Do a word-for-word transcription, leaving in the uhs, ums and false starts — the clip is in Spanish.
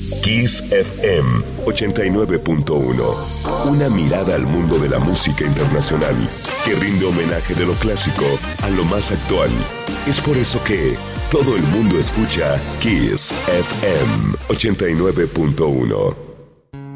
Kiss F M ochenta y nueve punto uno. Una mirada al mundo de la música internacional que rinde homenaje de lo clásico a lo más actual. Es por eso que todo el mundo escucha Kiss F M ochenta y nueve punto uno.